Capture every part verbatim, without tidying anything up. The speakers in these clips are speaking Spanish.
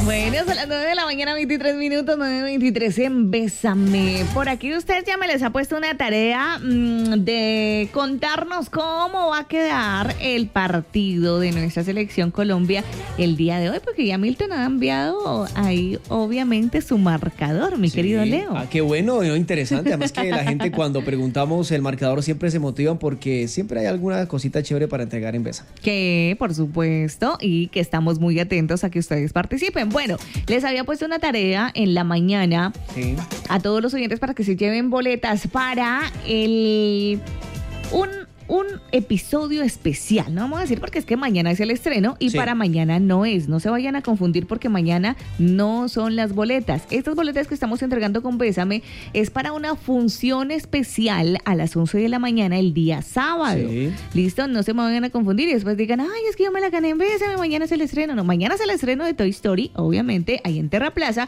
Bueno, son las nueve de la mañana, veintitrés minutos, nueve veintitrés en Bésame. Por aquí usted ya me les ha puesto una tarea mmm, de contarnos cómo va a quedar el partido de nuestra selección Colombia el día de hoy, porque ya Milton ha enviado ahí obviamente su marcador, mi sí, querido Leo. Ah, qué bueno, interesante. Además que la gente cuando preguntamos el marcador siempre se motivan porque siempre hay alguna cosita chévere para entregar en Bésame. Que por supuesto, y que estamos muy atentos a que ustedes participen. Bueno, les había puesto una tarea en la mañana sí. a todos los oyentes para que se lleven boletas para el un, un episodio especial. No vamos a decir porque es que mañana es el estreno y sí. para mañana no es. No se vayan a confundir porque mañana no son las boletas. Estas boletas que estamos entregando con Bésame es para una función especial a las once de la mañana el día sábado. Sí. ¿Listo? No se me vayan a confundir y después digan, ay, es que yo me la gané en Bésame, mañana es el estreno. No, mañana es el estreno de Toy Story, obviamente, ahí en Terra Plaza,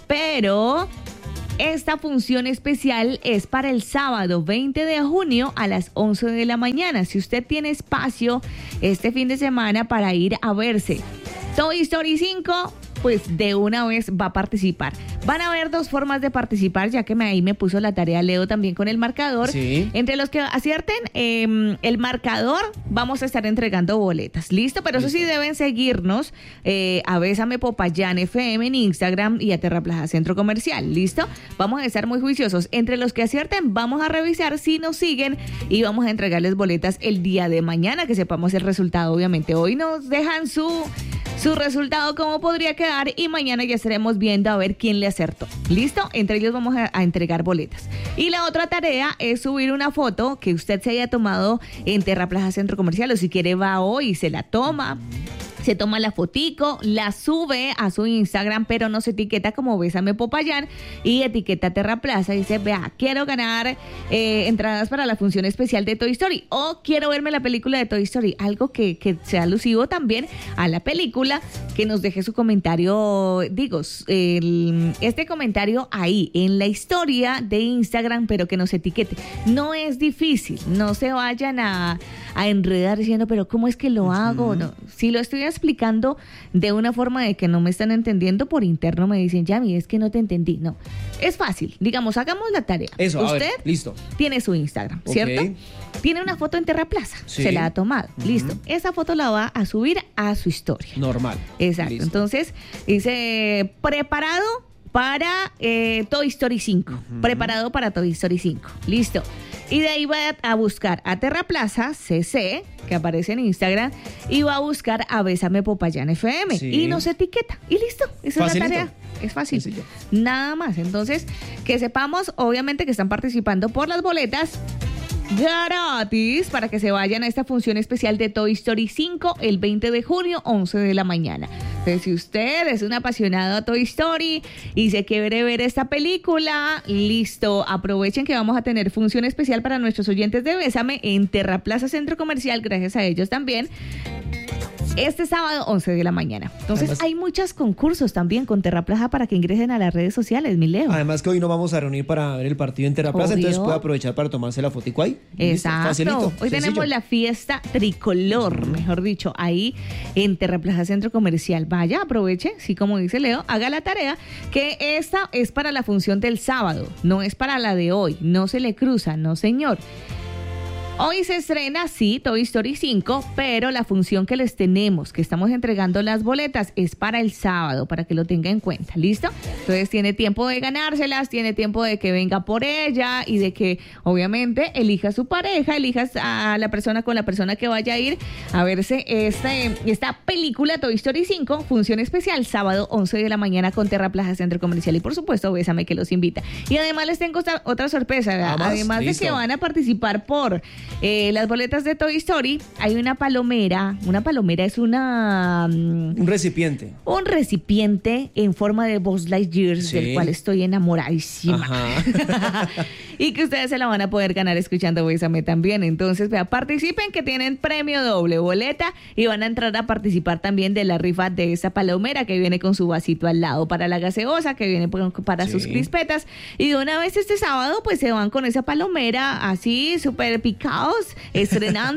pero esta función especial es para el sábado veinte de junio a las once de la mañana. Si usted tiene espacio este fin de semana para ir a verse Toy Story cinco, pues de una vez va a participar. Van a haber dos formas de participar, ya que me, ahí me puso la tarea Leo también con el marcador. Sí. Entre los que acierten eh, el marcador, vamos a estar entregando boletas. ¿Listo? Pero Listo. Eso sí deben seguirnos eh, a Bésame Popayán F M en Instagram y a Terra Plaza Centro Comercial. ¿Listo? Vamos a estar muy juiciosos. Entre los que acierten, vamos a revisar si nos siguen y vamos a entregarles boletas el día de mañana, que sepamos el resultado. Obviamente, hoy nos dejan su... su resultado, cómo podría quedar, y mañana ya estaremos viendo a ver quién le acertó. ¿Listo? Entre ellos vamos a, a entregar boletas. Y la otra tarea es subir una foto que usted se haya tomado en Terra Plaza Centro Comercial, o si quiere va hoy y se la toma. Se toma la fotico, la sube a su Instagram, pero nos etiqueta como Bésame Popayán y etiqueta Terra Plaza y dice, vea, quiero ganar eh, entradas para la función especial de Toy Story o quiero verme la película de Toy Story, algo que, que sea alusivo también a la película, que nos deje su comentario, digo, el, este comentario ahí en la historia de Instagram, pero que nos etiquete. No es difícil, no se vayan a, a enredar diciendo, pero ¿cómo es que lo hago? Uh-huh. No, si lo estoy explicando de una forma de que no me están entendiendo, por interno me dicen, Yami, es que no te entendí. No, es fácil. Digamos, hagamos la tarea. Eso, usted a ver, listo. Tiene su Instagram, Okay. ¿cierto? Tiene una foto en Terra Plaza, sí. se la ha tomado, uh-huh. listo. Esa foto la va a subir a su historia. Normal. Exacto. Listo. Entonces, dice, preparado para eh, Toy Story cinco. Uh-huh. Preparado para Toy Story cinco. Listo. Y de ahí va a buscar a Terra Plaza C C, que aparece en Instagram, y va a buscar a Bésame Popayán F M. Sí. Y nos etiqueta. Y listo. Esa Facilito. Es la tarea. Es fácil. Sencillo. Nada más. Entonces, que sepamos, obviamente, que están participando por las boletas gratis para que se vayan a esta función especial de Toy Story cinco el veinte de junio, once de la mañana. Entonces, si usted es un apasionado a Toy Story y se quiere ver esta película, listo, aprovechen que vamos a tener función especial para nuestros oyentes de Bésame en Terra Plaza Centro Comercial, gracias a ellos también, este sábado, once de la mañana. Entonces, además, hay muchos concursos también con Terra Plaza para que ingresen a las redes sociales, mi Leo. Además que hoy nos vamos a reunir para ver el partido en Terra Plaza, Obvio. Entonces puede aprovechar para tomarse la fotico ahí. Exacto. Facilito, hoy sencillo. Tenemos la fiesta tricolor, mejor dicho, ahí en Terra Plaza Centro Comercial. Vaya, aproveche, sí, como dice Leo, haga la tarea, que esta es para la función del sábado, no es para la de hoy, no se le cruza, no señor. Hoy se estrena, sí, Toy Story cinco, pero la función que les tenemos, que estamos entregando las boletas, es para el sábado, para que lo tenga en cuenta, ¿listo? Entonces tiene tiempo de ganárselas, tiene tiempo de que venga por ella y de que, obviamente, elija a su pareja, elijas a la persona con la persona que vaya a ir a verse este, esta película Toy Story cinco, función especial, sábado once de la mañana con Terra Plaza Centro Comercial. Y por supuesto, Bésame que los invita. Y además les tengo otra, otra sorpresa, ¿verdad? Además, además de que van a participar por... Eh, las boletas de Toy Story, hay una palomera. Una palomera es una... Um, un recipiente. Un recipiente en forma de Buzz Lightyear, sí. del cual estoy enamoradísima. Y que ustedes se la van a poder ganar escuchando Bésame también. Entonces, vea, participen que tienen premio doble, boleta, y van a entrar a participar también de la rifa de esa palomera que viene con su vasito al lado para la gaseosa, que viene para sí. sus crispetas. Y de una vez este sábado, pues se van con esa palomera así, súper picados, estrenándola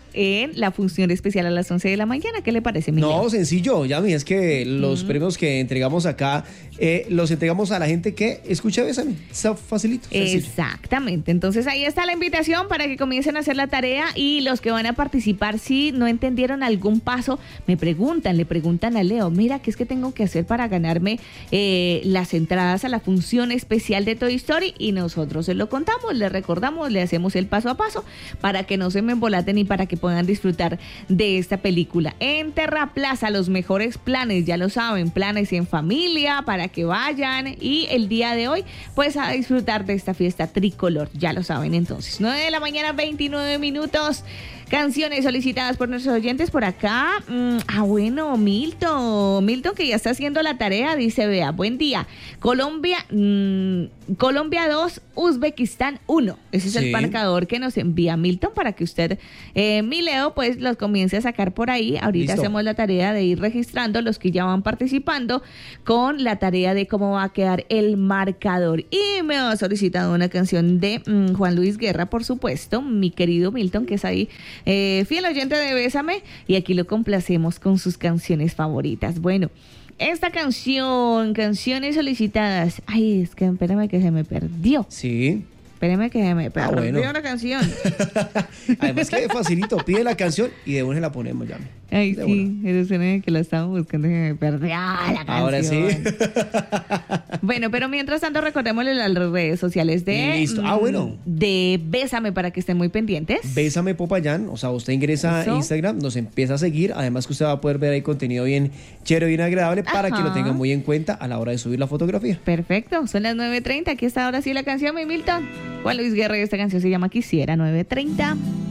en la función especial a las once de la mañana. ¿Qué le parece, Miguel? No, sencillo, Yami, es que los mm. premios que entregamos acá, eh, los entregamos a la gente que escucha Bésame. Está facilito. Sencillo. Exactamente. Entonces ahí está la invitación para que comiencen a hacer la tarea, y los que van a participar, si no entendieron algún paso, me preguntan, le preguntan a Leo, mira, ¿qué es que tengo que hacer para ganarme eh, las entradas a la función especial de Toy Story? Y nosotros se lo contamos, le recordamos, le hacemos el paso a paso para que no se me embolaten y para que puedan disfrutar de esta película. En Terraplaza, los mejores planes, ya lo saben, planes en familia para que vayan, y el día de hoy pues a disfrutar de esta fiesta tricolor, ya lo saben. Entonces, nueve de la mañana, veintinueve minutos. Canciones solicitadas por nuestros oyentes por acá. Mm, ah, bueno, Milton. Milton, que ya está haciendo la tarea, dice, vea, buen día. Colombia, mmm, Colombia dos, Uzbekistán uno. Ese es sí. el marcador que nos envía Milton para que usted, eh, mi Leo, pues los comience a sacar por ahí. Ahorita Listo. Hacemos la tarea de ir registrando los que ya van participando con la tarea de cómo va a quedar el marcador. Y me ha solicitado una canción de mmm, Juan Luis Guerra, por supuesto, mi querido Milton, que es ahí Eh, fiel oyente de Bésame, y aquí lo complacemos con sus canciones favoritas. Bueno, esta canción, canciones solicitadas. Ay, es que espérame que se me perdió. Sí. Espérame que se me perdió ah, bueno. la canción. Además que facilito, pide la canción y de una la ponemos ya. Ay, de sí, pero suena que la estamos buscando y se me perdió la canción. Ahora sí. Bueno, pero mientras tanto recordémosle las redes sociales de Listo. Ah, bueno. de Bésame para que estén muy pendientes. Bésame Popayán, o sea, usted ingresa Eso. a Instagram, nos empieza a seguir, además que usted va a poder ver ahí contenido bien chévere, bien agradable, Ajá. para que lo tengan muy en cuenta a la hora de subir la fotografía. Perfecto, son las nueve treinta, aquí está ahora sí la canción, mi Milton. Juan Luis Guerra, y esta canción se llama Quisiera. Nueve treinta.